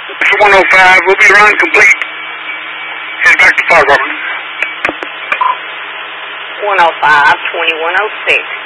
It's 105. We'll be run complete. Head back to Fog Harbour. 105, 2106.